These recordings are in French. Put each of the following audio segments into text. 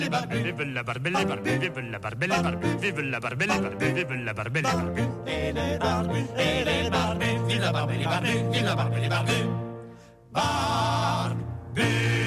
Vive la Barbie, les Barbies, vive la Barbie, les Barbies, vive la Barbie, les Barbies, vive la Barbie, les Barbies. Et les Barbies, vive la Barbie, les Barbies, vive la Barbie, les Barbies. Barbie.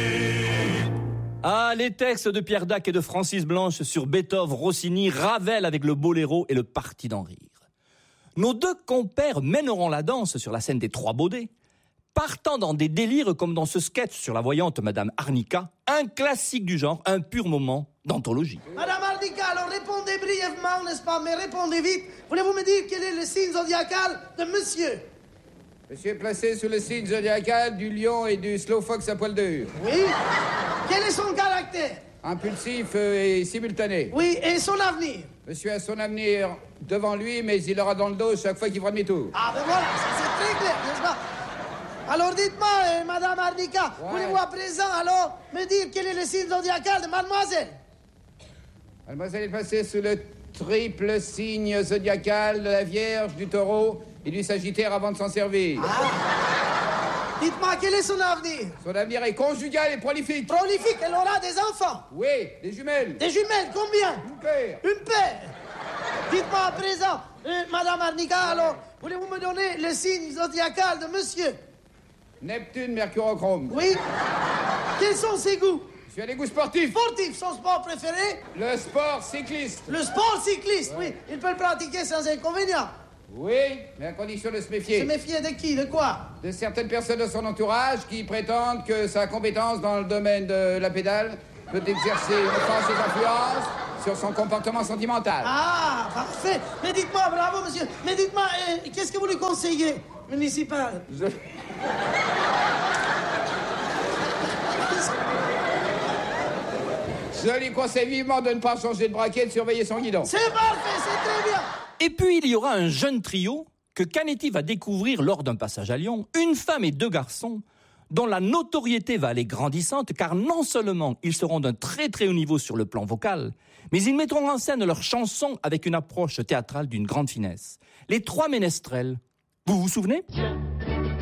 Ah, les textes de Pierre Dac et de Francis Blanche sur Beethoven, Rossini, Ravel avec le boléro et le parti d'en rire. Nos deux compères mèneront la danse sur la scène des Trois Baudets, partant dans des délires comme dans ce sketch sur la voyante Madame Arnica, un classique du genre, un pur moment d'anthologie. Madame Arnica, alors répondez brièvement, n'est-ce pas, mais répondez vite. Voulez-vous me dire quel est le signe zodiacal de monsieur? Monsieur est placé sous le signe zodiacal du lion et du slow fox à poil dur. Oui. Quel est son caractère? Impulsif et simultané. Oui, et son avenir? Monsieur a son avenir devant lui, mais il aura dans le dos chaque fois qu'il fera demi-tour. Ah ben voilà, ça c'est très clair, n'est-ce pas? Alors dites-moi, Madame Arnica, voulez-vous à présent alors me dire quel est le signe zodiacal de mademoiselle? Mademoiselle est placée sous le triple signe zodiacal de la Vierge, du Taureau et du Sagittaire avant de s'en servir. Ah. Dites-moi, quel est son avenir? Son avenir est conjugal et prolifique. Prolifique, elle aura des enfants? Oui, des jumelles. Des jumelles, combien? Une paire. Une paire. Dites-moi à présent, Madame Arnica, alors, voulez-vous me donner le signe zodiacal de monsieur? Neptune, Mercurochrome. Oui. Quels sont ses goûts? Je suis à des goûts sportifs. Sportif, son sport préféré? Le sport cycliste. Le sport cycliste, oui. Il peut le pratiquer sans inconvénient. Oui, mais à condition de se méfier. Se méfier de qui? De quoi? De certaines personnes de son entourage qui prétendent que sa compétence dans le domaine de la pédale peut exercer une offensive influence sur son comportement sentimental. Ah, parfait. Mais dites-moi, bravo, monsieur. Mais dites-moi, qu'est-ce que vous lui conseillez, municipal? Je lui conseille vivement de ne pas changer de braquet et de surveiller son guidon. C'est parfait, c'est très bien. Et puis il y aura un jeune trio que Canetti va découvrir lors d'un passage à Lyon, une femme et deux garçons, dont la notoriété va aller grandissante, car non seulement ils seront d'un très très haut niveau sur le plan vocal, mais ils mettront en scène leurs chansons avec une approche théâtrale d'une grande finesse. Les Trois Ménestrels, vous vous souvenez ?